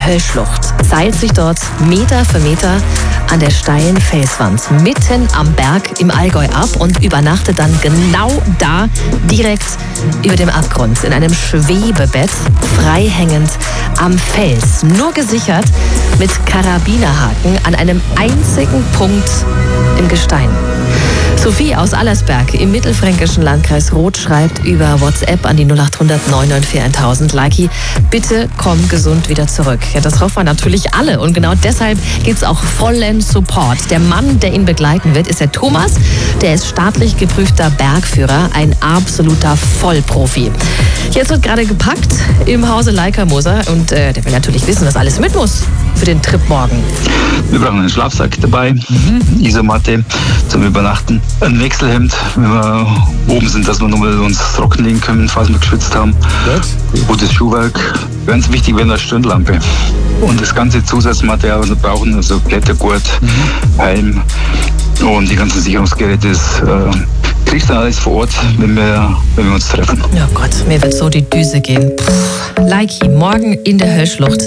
Höllschlucht, seilt sich dort Meter für Meter an der steilen Felswand mitten am Berg im Allgäu ab und übernachtet dann genau da, direkt über dem Abgrund, in einem Schwebebett, frei hängend am Fels, nur gesichert mit Karabinerhaken an einem einzigen Punkt im Gestein. Sophie aus Allersberg im mittelfränkischen Landkreis Roth schreibt über WhatsApp an die 0800 994 1000. Likey, bitte komm gesund wieder zurück. Ja, das hoffen wir natürlich alle und genau deshalb gibt es auch vollen Support. Der Mann, der ihn begleiten wird, ist der Thomas. Der ist staatlich geprüfter Bergführer, ein absoluter Vollprofi. Jetzt wird gerade gepackt im Hause Leica-Moser und der will natürlich wissen, was alles mit muss für den Trip morgen. Wir brauchen einen Schlafsack dabei, Isomatte zum Übernachten, ein Wechselhemd, wenn wir oben sind, dass wir nochmal uns trocken legen können, falls wir geschwitzt haben. Gutes Schuhwerk. Ganz wichtig wäre eine Stirnlampe. Und das ganze Zusatzmaterial, was wir brauchen, also Klettergurt, Helm und die ganzen Sicherungsgeräte, das kriegst du alles vor Ort, wenn wir uns treffen. Oh Gott, mir wird so die Düse gehen. Likey, morgen in der Höllschlucht.